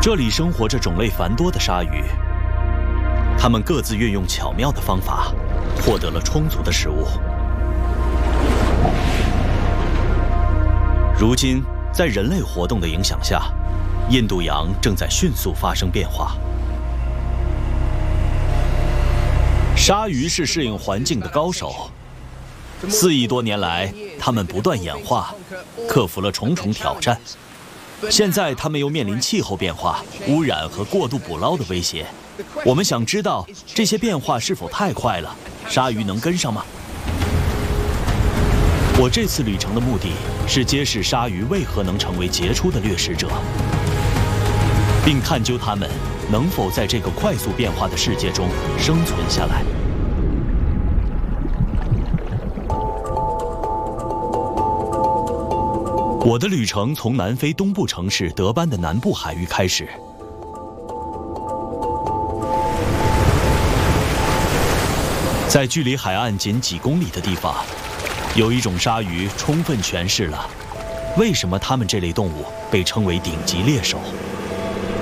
这里生活着种类繁多的鲨鱼，它们各自运用巧妙的方法，获得了充足的食物。如今，在人类活动的影响下，印度洋正在迅速发生变化。鲨鱼是适应环境的高手，4亿多年来，它们不断演化，克服了重重挑战。现在，它们又面临气候变化、污染和过度捕捞的威胁。我们想知道这些变化是否太快了，鲨鱼能跟上吗？我这次旅程的目的是揭示鲨鱼为何能成为杰出的掠食者，并探究它们能否在这个快速变化的世界中生存下来。我的旅程从南非东部城市德班的南部海域开始。在距离海岸仅几公里的地方，有一种鲨鱼充分诠释了为什么它们这类动物被称为顶级猎手。